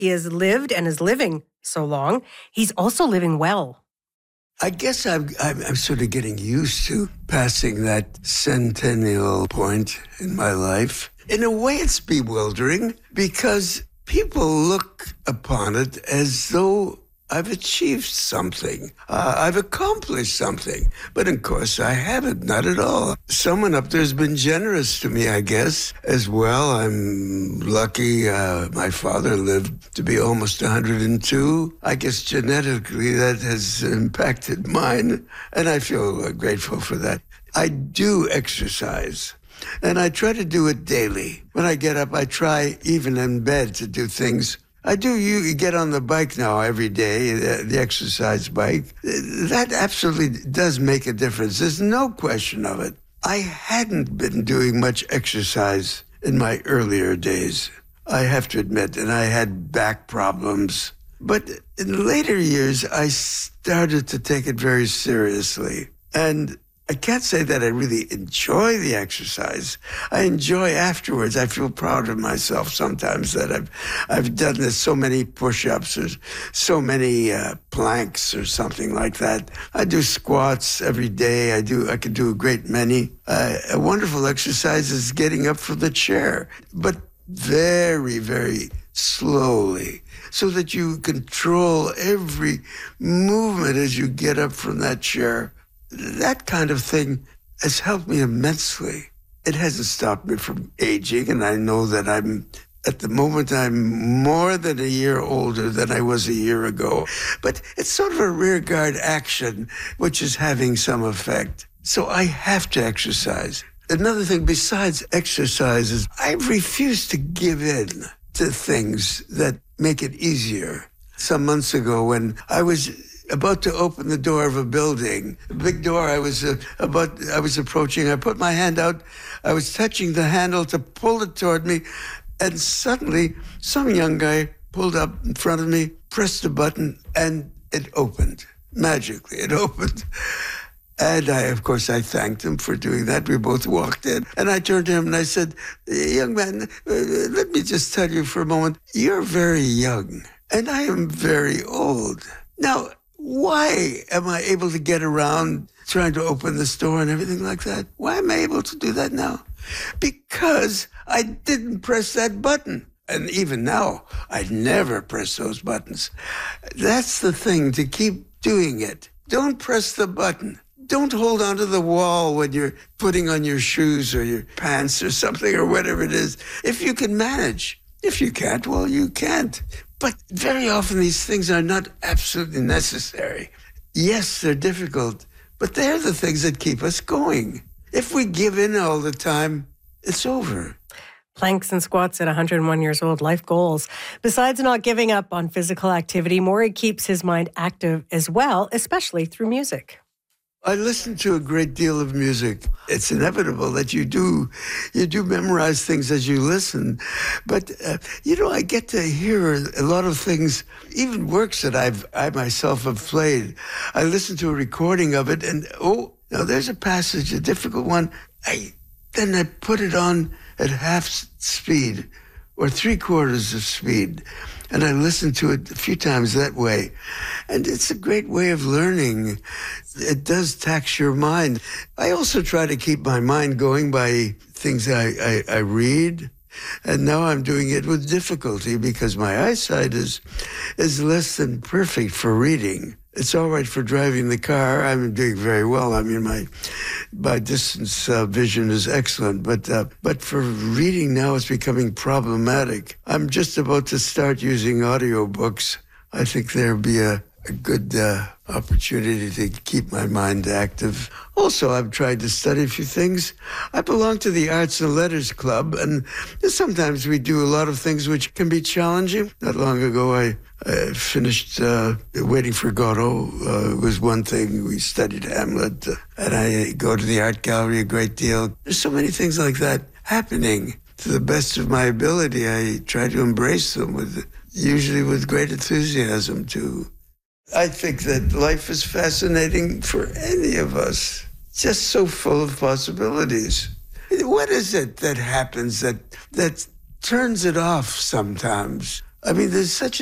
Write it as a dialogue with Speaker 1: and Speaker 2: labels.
Speaker 1: he has lived and is living so long, he's also living well.
Speaker 2: I guess I'm sort of getting used to passing that centennial point in my life. In a way, it's bewildering because people look upon it as though I've achieved something. I've accomplished something. But of course, I haven't, not at all. Someone up there has been generous to me, I guess, as well. I'm lucky. My father lived to be almost 102. I guess genetically that has impacted mine, and I feel grateful for that. I do exercise. And I try to do it daily. When I get up, I try, even in bed, to do things. I do. You get on the bike now every day, the exercise bike. That absolutely does make a difference. There's no question of it. I hadn't been doing much exercise in my earlier days, I have to admit, and I had back problems. But in later years, I started to take it very seriously. And I can't say that I really enjoy the exercise. I enjoy afterwards. I feel proud of myself sometimes that I've done this, so many push-ups or so many planks or something like that. I do squats every day. I can do a great many. A wonderful exercise is getting up from the chair, but very, very slowly, so that you control every movement as you get up from that chair. That kind of thing has helped me immensely. It hasn't stopped me from aging, and I know that at the moment, I'm more than a year older than I was a year ago. But it's sort of a rearguard action, which is having some effect. So I have to exercise. Another thing besides exercise is I refuse to give in to things that make it easier. Some months ago, when I was about to open the door of a building, a big door I was approaching. I put my hand out. I was touching the handle to pull it toward me, and suddenly some young guy pulled up in front of me, pressed a button, and it opened. Magically, it opened. And of course, I thanked him for doing that. We both walked in, and I turned to him and I said, "Young man, let me just tell you for a moment, you're very young, and I am very old. Now, why am I able to get around trying to open this door and everything like that? Why am I able to do that now? Because I didn't press that button. And even now, I never press those buttons. That's the thing, to keep doing it. Don't press the button. Don't hold onto the wall when you're putting on your shoes or your pants or something or whatever it is. If you can manage. If you can't, well, you can't. But very often these things are not absolutely necessary. Yes, they're difficult, but they're the things that keep us going. If we give in all the time, it's over.
Speaker 1: Planks and squats at 101 years old, life goals. Besides not giving up on physical activity, Maury keeps his mind active as well, especially through music.
Speaker 2: I listen to a great deal of music. It's inevitable that you do memorize things as you listen. But, I get to hear a lot of things, even works that I myself have played. I listen to a recording of it and, now there's a passage, a difficult one. Then I put it on at half speed or 3/4 of speed. And I listen to it a few times that way. And it's a great way of learning. It does tax your mind. I also try to keep my mind going by things I read. And now I'm doing it with difficulty because my eyesight is less than perfect for reading. It's all right for driving the car. I'm doing very well. I mean, my distance vision is excellent, but for reading now it's becoming problematic. I'm just about to start using audiobooks. I think there'll be a good opportunity to keep my mind active. Also, I've tried to study a few things. I belong to the Arts and Letters Club, and sometimes we do a lot of things which can be challenging. Not long ago, I finished Waiting for Godot. Was one thing. We studied Hamlet, and I go to the art gallery a great deal. There's so many things like that happening. To the best of my ability, I try to embrace them usually with great enthusiasm, too. I think that life is fascinating for any of us, just so full of possibilities. What is it that happens that turns it off sometimes? I mean, there's such